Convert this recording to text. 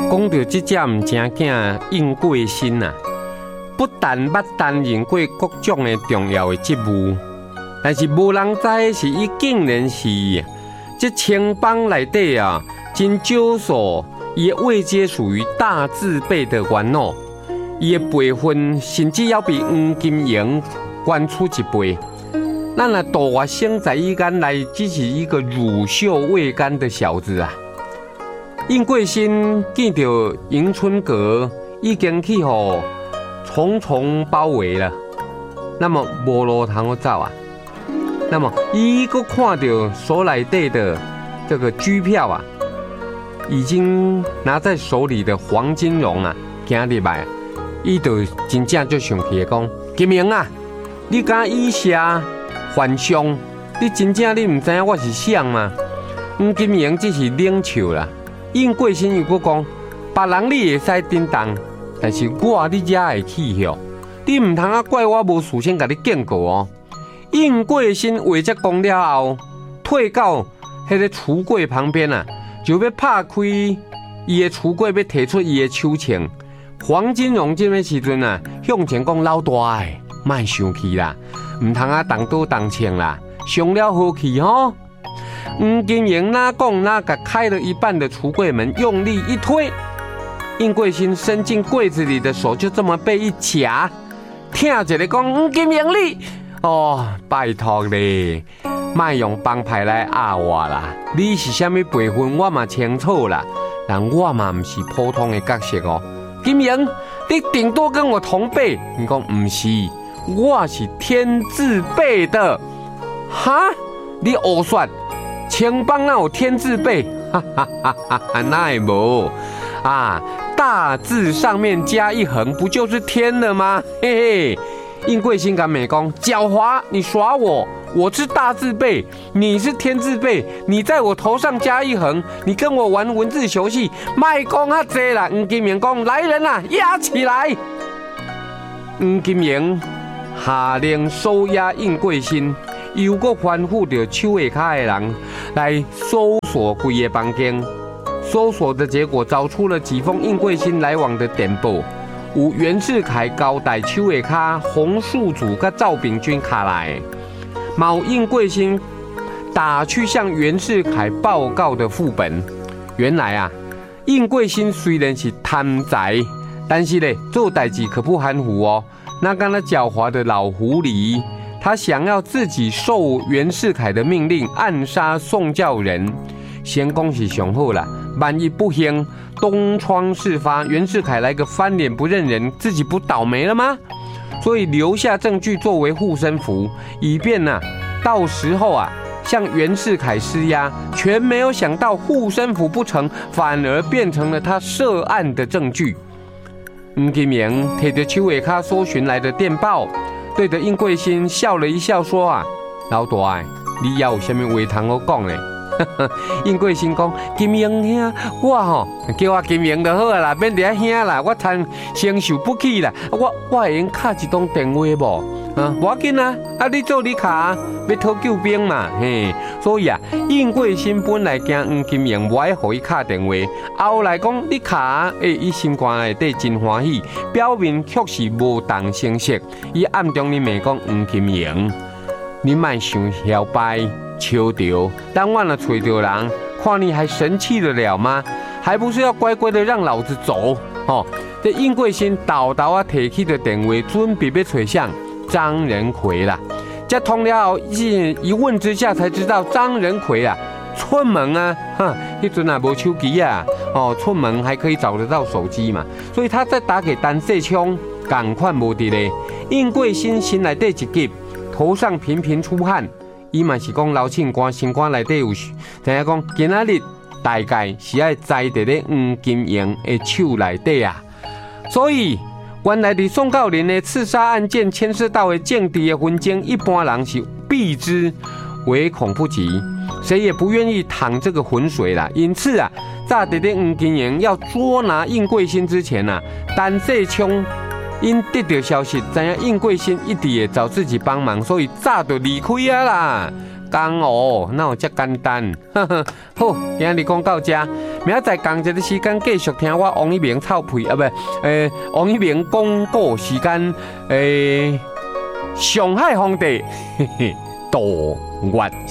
讲到这只唔正囝应贵新啊，不但捌担任过各种的重要的职务，但是无人知的是，伊竟然是这青帮内底啊，真少数伊的位阶属于大字辈的元老，伊的辈分甚至要比黄金荣高出一辈。咱啊，大学生在伊眼内只是一个乳臭未干的小子啊！应贵新见到迎春阁已经去互重重包围了，那么无路通走啊！那么伊阁看到手内底的这个居票啊，已经拿在手里的黄金荣啊，行入来，伊就真正就生气讲：金明啊，你敢以下还乡，你真正你唔知影我是谁吗？黄金荣只是冷笑啦。应贵新又阁讲，别人你会使叮当，但是我你惹会起吼，你唔通怪我无事先甲你警告哦。应贵新话则讲了后，退到迄个橱柜旁边啊，就要拍开伊的橱柜，要提出伊的手枪。黄金荣这个时阵啊，向前讲：老大诶，莫生气啦，唔通动刀动枪啦，伤了好气吼。黄金荣哪讲哪甲开了一半的橱柜门，用力一推，应贵新伸进柜子里的手就这么被一夹，听一个讲：黄金荣你哦，拜托咧，莫用帮派来压我啦！你是啥物辈分，我嘛清楚啦，但我嘛唔是普通的角色哦。金荣，你顶多跟我同辈，你讲唔是，我是天字辈的，哈？你胡说！青帮哪有天字辈？哈哈哈哈！那会无啊？大字上面加一横，不就是天了吗？嘿嘿！应贵新敢美讲狡猾，你耍我，我是大字辈，你是天字辈，你在我头上加一横，你跟我玩文字游戏，卖讲啊济啦！黄金荣讲来人啊，压起来！黄金荣下令收押应贵新。又搁吩咐着手下骹的人来搜索规个房间，搜索的结果找出了几封应贵新来往的电报，有袁世凯交代手下骹洪树祖甲赵秉钧卡来，有应贵新打去向袁世凯报告的副本。原来啊，应贵新虽然是贪财，但是咧做代志可不含糊哦，那跟他狡猾的老狐狸。他想要自己受袁世凯的命令暗杀宋教仁，先恭喜雄厚啦。万一不行，东窗事发，袁世凯来个翻脸不认人，自己不倒霉了吗？所以留下证据作为护身符，以便到时候向袁世凯施压。全没有想到护身符不成，反而变成了他涉案的证据。黄金荣摕着手下骹搜寻来的电报。对着应贵新笑了一笑，说老大，你还有什么话通我讲呢？应贵新讲：金荣兄，我叫我金荣就好啦，免伫遐兄啦，我承受不起啦。我会用卡一通电话无？无要紧啊，你做你卡，要讨救兵嘛，嘿。所以应贵新本来惊黄金荣无爱互伊卡电话，后来讲你卡，伊心肝内底真欢喜，表面确实无动声色，伊暗中咧骂讲黄金荣，你莫想摇摆笑着，当我若找着人，看你还神气得了吗？还不是要乖乖的让老子走？这应贵新倒提起的电话，准备要找向张仁奎啦。这通了后，一问之下才知道张仁奎出门迄阵无手机出门还可以找得到手机嘛，所以他在打给单世聪，赶快无伫咧。应贵新心内底一急，头上频频出汗，伊嘛是讲流清汗，心肝内底有知影讲今仔日大概是要栽伫咧黄金荣的手内底啊，所以。原来伫宋教仁的刺杀案件牵涉到的政治的纷争，一般人是避之唯恐不及，谁也不愿意淌这个浑水啦。因此早伫咧黄金荣要捉拿应贵新之前单世聪因得到消息，知影应贵新一直会找自己帮忙，所以早就离开啦。讲哪有这简单？好，今日讲到这， 明仔载同一个时间继续听我王一鸣臭屁啊，王一鸣广告时间，上海皇帝杜月。